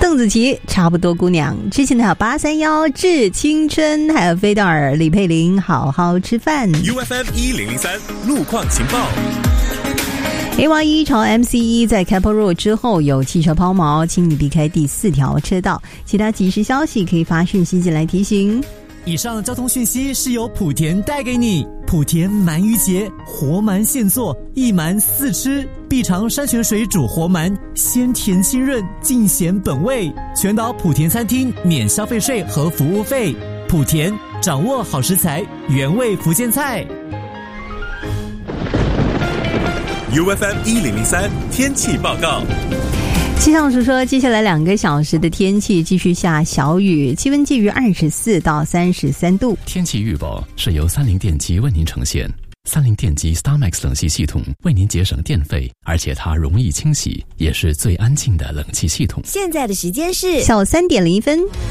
邓紫棋差不多姑娘，之前的还有831致青春，还有菲德尔、李佩玲好好吃饭。 UFM1003 路况情报。 A1 朝 MC1 在开坡路之后有汽车抛锚，请你避开第4条车道。其他即时消息可以发讯息进来提醒。 以上交通讯息是由莆田带给你。莆田鳗鱼节，活鳗现做，一鳗4吃，必尝山泉水煮活鳗，鲜甜清润，尽显本味。全岛莆田餐厅免消费税和服务费。莆田掌握好食材，原味福建菜。 UFM1003 天气报告。 气象署说，接下来2个小时的天气继续下小雨，气温介于24到33度。 天气预报是由30电机为您呈现。30电机 StarMax 冷气系统为您节省电费，而且它容易清洗，也是最安静的冷气系统。 现在的时间是下午3点01分。